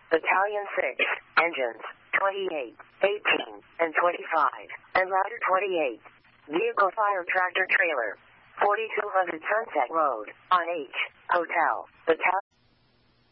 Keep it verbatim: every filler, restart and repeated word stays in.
Battalion six, engines, twenty-eight, eighteen, and twenty-five, and ladder twenty-eight. Vehicle fire tractor trailer, forty-two hundred Sunset Road, on H, Hotel, Battalion.